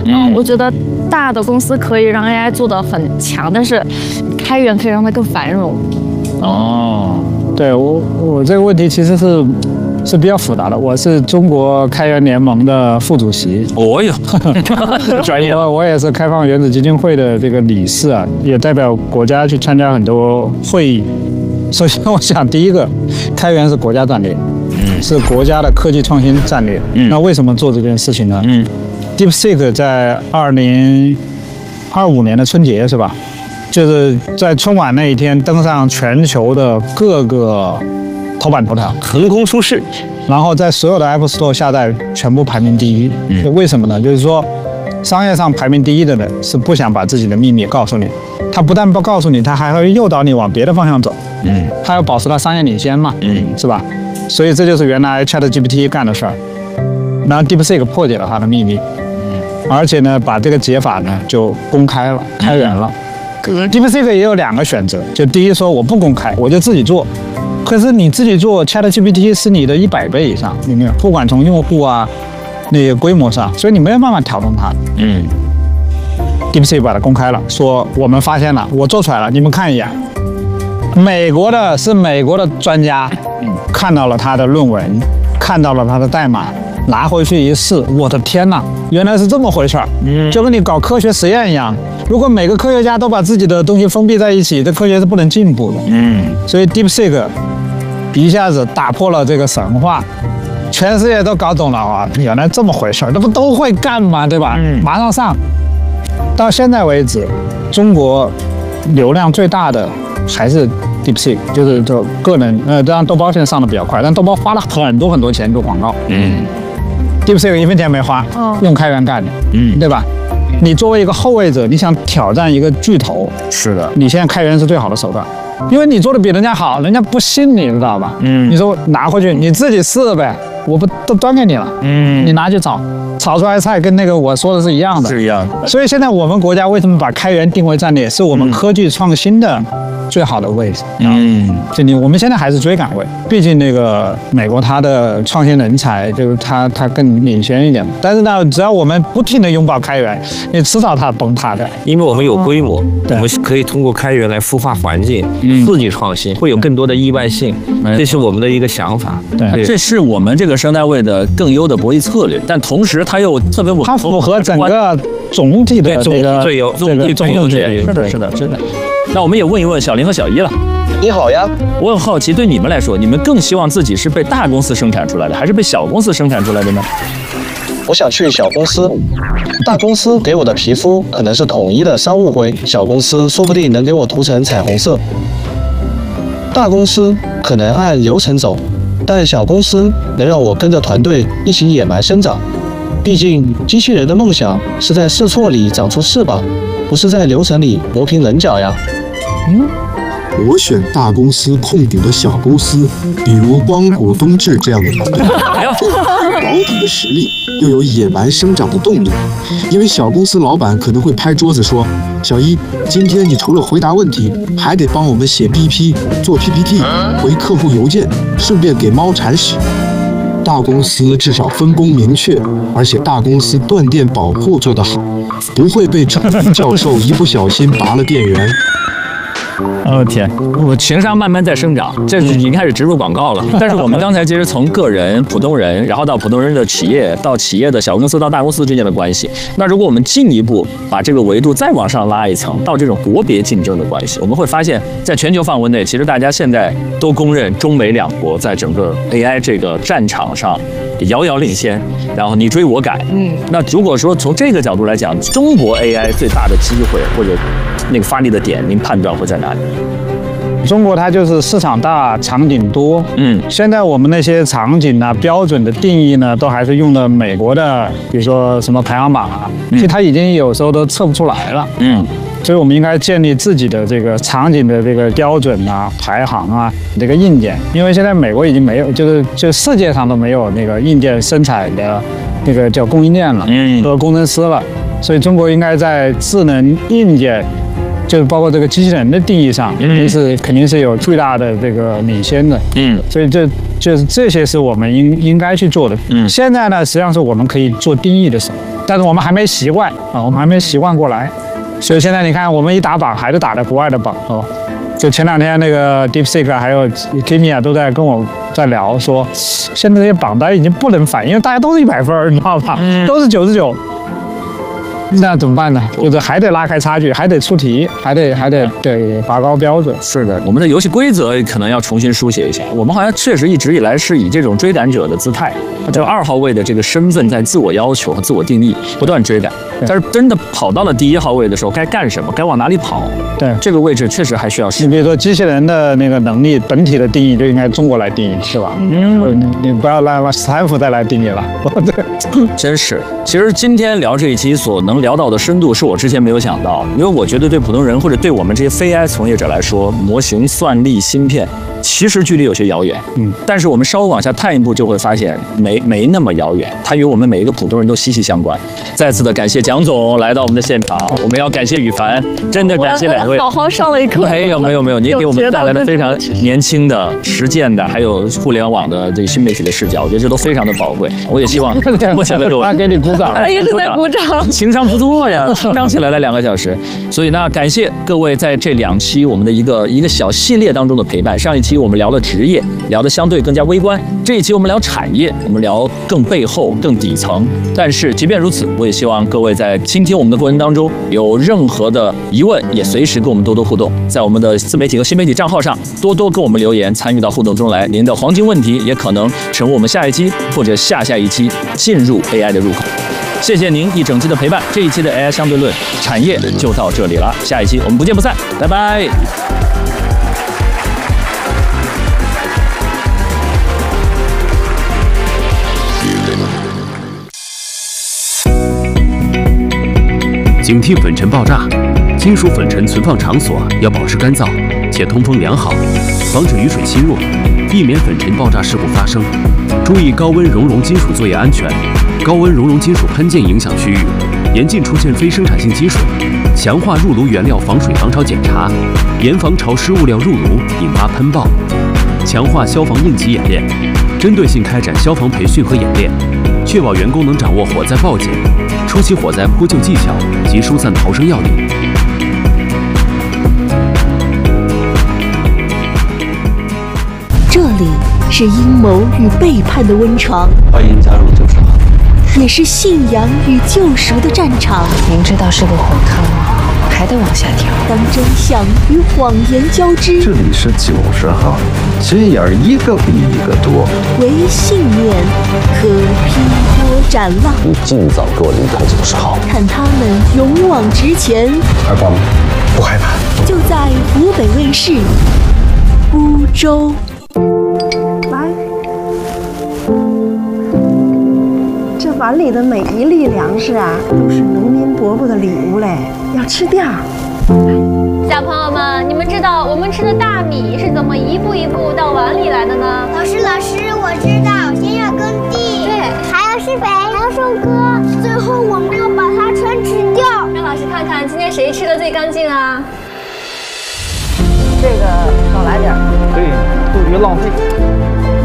我觉得大的公司可以让 AI 做得很强，但是开源可以让它更繁荣。 对我这个问题其实是比较复杂的。我是中国开源联盟的副主席，专业。我也是开放原子基金会的这个理事啊，也代表国家去参加很多会议。首先，我想第一个，开源是国家战略，是国家的科技创新战略。那为什么做这件事情呢？DeepSeek 在2025年的春节是吧？就是在春晚那一天登上全球的各个头版头条， 横空出世， 然后在所有的 App Store 下载全部排名第一。为什么呢？就是说，商业上排名第一的人是不想把自己的秘密告诉你，他不但不告诉你，他还会诱导你往别的方向走。他要保持他商业领先嘛，是吧？所以这就是原来 ChatGPT 干的事儿。然后 DeepSeek 破解了他的秘密，而且呢，把这个解法呢就公开了，开源了。DeepSeek 也有2个选择，就第一说我不公开，我就自己做。可是你自己做 ChatGPT 是你的100倍以上，有没有？不管从用户啊那个规模上，所以你没有办法挑动它。DeepSeek 把它公开了，说我们发现了，我做出来了，你们看一眼。美国的专家看到了他的论文，看到了他的代码，拿回去一试，我的天哪，原来是这么回事儿。就跟你搞科学实验一样，如果每个科学家都把自己的东西封闭在一起，这科学是不能进步的。所以 DeepSeek 一下子打破了这个神话，全世界都搞懂了啊，原来这么回事儿，这不都会干吗？对吧？马上上。到现在为止，中国流量最大的还是 DeepSeek， 就是这个人，当然豆包现在上的比较快，但豆包花了很多钱做广告。DeepSeek 1分钱没花，用开源干的，对吧？你作为一个后卫者，你想挑战一个巨头， 是的， 你现在开源是最好的手段，因为你做的比人家好，人家不信你，知道吧？你说拿回去你自己试呗，我不都端给你了，你拿去炒出来的菜跟那个我说的是一样的， 是一样的。 所以现在我们国家为什么把开源定为战略，是我们科技创新的最好的位置。我们现在还是追赶位，毕竟那个美国它的创新人才就是它更领先一点。但是呢，只要我们不停地拥抱开源，你迟早它崩塌的。 因为我们有规模，我们可以通过开源来孵化环境，刺激创新，会有更多的意外性。这是我们的一个想法。 对，这是我们这个生态位的更优的博弈策略，但同时它又特别稳， 它符合整个总体的这个最优是的。那我们也问一问小林和小一了。 你好呀， 我很好奇，对你们来说，你们更希望自己是被大公司生产出来的，还是被小公司生产出来的呢？ 我想去小公司，大公司给我的皮肤可能是统一的商务灰，小公司说不定能给我涂成彩虹色。大公司可能按流程走，但小公司能让我跟着团队一起野蛮生长。毕竟机器人的梦想是在试错里长出翅膀，不是在流程里磨平棱角呀。 我选大公司控顶的小公司，比如光谷风致这样的团队，保底的实力又有野蛮生长的动力。因为小公司老板可能会拍桌子说：“小一，今天你除了回答问题，还得帮我们写 BP、做 PPT、回客户邮件，顺便给猫铲屎。”大公司至少分工明确，而且大公司断电保护做得好，不会被张教授一不小心拔了电源。 天，我情商慢慢在生长，这已经开始植入广告了。但是我们刚才其实从个人、普通人，然后到普通人的企业，到企业的小公司到大公司之间的关系。那如果我们进一步把这个维度再往上拉一层，到这种国别竞争的关系，我们会发现，在全球范围内，其实大家现在都公认中美两国在整个 AI 这个战场上遥遥领先，然后你追我赶。那如果说从这个角度来讲，中国 AI 最大的机会或者那个发力的点，您判断会在哪里？ 中国它就是市场大，场景多。现在我们那些场景啊、标准的定义呢，都还是用的美国的，比如说什么排行榜啊，其实它已经有时候都测不出来了。所以我们应该建立自己的这个场景的这个标准啊、排行啊，这个硬件，因为现在美国已经没有，就世界上都没有那个硬件生产的那个叫供应链了，和工程师了，所以中国应该在智能硬件。就是包括这个机器人的定义上，肯定是有巨大的这个领先的。所以这些是我们应该去做的。现在呢，实际上是我们可以做定义的时候。 但是我们还没习惯啊，我们还没习惯过来，所以现在你看，我们一打榜还是打的国外的榜哦。就前2天那个 DeepSeek 还有 Kimi 都在跟我在聊说，现在这些榜单已经不能反映，因为大家都是100分，你知道吧？都是99。那怎么办呢？就是还得拉开差距，还得出题，还得对拔高标准。 是的，我们的游戏规则可能要重新书写一下。我们好像确实一直以来是以这种追赶者的姿态，这2号位的这个身份在自我要求和自我定义，不断追赶。但是真的跑到了第1号位的时候，该干什么？该往哪里跑？ 对， 这个位置确实还需要。 你比如说机器人的那个能力本体的定义就应该中国来定义，是吧？你不要让斯坦福再来定义了。 真是，其实今天聊这一期所能聊到的深度，是我之前没有想到，因为我觉得对普通人或者对我们这些非 AI 从业者来说，模型、算力、芯片其实距离有些遥远。但是我们稍微往下探一步，就会发现没那么遥远，它与我们每一个普通人都息息相关。再次的感谢蒋总来到我们的现场，我们要感谢羽凡，真的感谢2位， 好好上了一课。 没有，你给我们带来了非常年轻的、实践的，还有互联网的这个新媒体的视角，我觉得这都非常的宝贵。我也希望目前的各位， 他给你鼓掌， 一直在鼓掌， 情商不错呀，张起来了2个小时。所以呢，感谢各位在这2期我们的一个小系列当中的陪伴。上一期我们聊了职业，聊得相对更加微观；这一期我们聊产业，我们聊更背后、更底层。但是即便如此，我也希望各位在倾听我们的过程当中，有任何的疑问，也随时跟我们多多互动，在我们的自媒体和新媒体账号上多多跟我们留言，参与到互动中来。您的黄金问题也可能成为我们下一期或者下一期进入 AI 的入口。谢谢您一整期的陪伴，这一期的 AI 相对论产业就到这里了，下一期我们不见不散，拜拜。 警惕粉尘爆炸，金属粉尘存放场所要保持干燥且通风良好，防止雨水侵入，避免粉尘爆炸事故发生。注意高温熔融金属作业安全，高温熔融金属喷溅影响区域，严禁出现非生产性积水，强化入炉原料防水防潮检查，严防潮湿物料入炉引发喷爆，强化消防应急演练，针对性开展消防培训和演练，确保员工能掌握火灾报警、初期火灾扑救技巧及疏散逃生要领。 这里是阴谋与背叛的温床， 欢迎加入救赎号， 也是信仰与救赎的战场。 明知道是个火坑，还得往下跳。 当真相与谎言交织， 这里是90号，这眼儿一个比一个多。 唯信念可劈波斩浪。 你尽早给我离开90号， 看他们勇往直前。 害怕吗？不害怕。 就在湖北卫视孤舟。 这碗里的每一粒粮食啊，都是农民伯伯的礼物嘞，要吃掉。 小朋友们，你们知道我们吃的大米是怎么一步一步到碗里来的呢？ 老师，我知道，先要耕地， 对， 还要施肥，还要收割，最后我们要把它全吃掉。 让老师看看今天谁吃的最干净啊？ 这个少来点， 对，不余浪费。